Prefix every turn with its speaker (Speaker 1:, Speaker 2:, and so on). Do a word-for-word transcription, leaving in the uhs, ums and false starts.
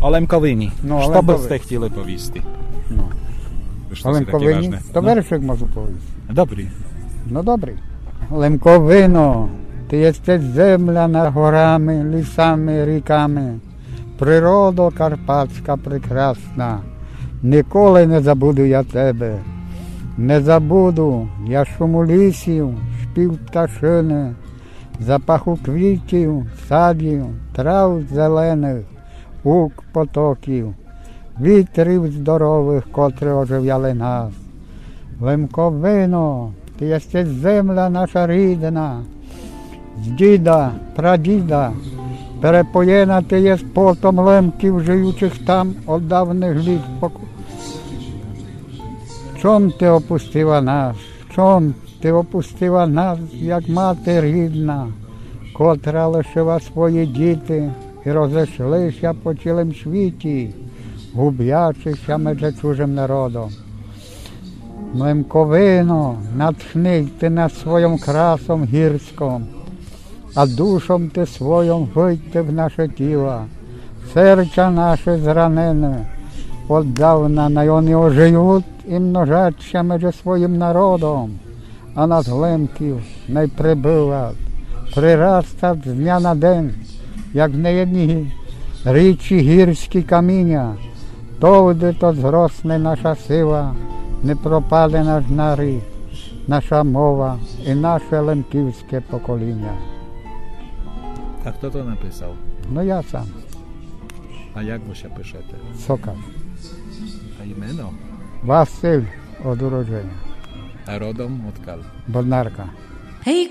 Speaker 1: O Lemkowyni.
Speaker 2: No,
Speaker 1: Що
Speaker 2: Лемковині.
Speaker 1: byste chcieli повісти?
Speaker 2: Ну.
Speaker 1: Що
Speaker 2: А
Speaker 1: це таке
Speaker 2: Лемковині?
Speaker 1: важне?
Speaker 2: То вершик можу повісти.
Speaker 1: Добрий.
Speaker 2: Ну добрий. Лемковино, ти єстець земля над горами, лісами, ріками. Природа карпатська прекрасна. Ніколи не забуду я тебе. Не забуду я шуму лісів, шпів пташини, запаху квітів, садів, трав зелених, гук потоків, вітрів здорових, котрі ожив'яли нас. Лемковино, ти єстець земля наша рідна, з діда, прадіда, перепоєна ти є з потом лемків, живучих там от давних літ. Чом ти опустила нас, чом ти опустила нас, як мати рідна, котра лишила свої діти і розійшлися по цілим світі, губ'ячися між чужим народом. Лемковино, натхни ти над своїм красом гірськом, а душом ти своїм вийти в наше тіло, серця наше зранене, отдавна на вони оживуть і множаться між своїм народом, а нас лемків не прибивать, прирастать з дня на день, як неєдні річі гірські каміння, товди то зросне наша сила, не пропаде наш нарід, наша мова і наше лемківське покоління.
Speaker 1: А хто то написав?
Speaker 2: Ну я сам,
Speaker 1: А як ви ще пишете?
Speaker 2: Сокал,
Speaker 1: А імено?
Speaker 2: Василь од уродження,
Speaker 1: А родом откал?
Speaker 2: Боднарка.
Speaker 3: Hej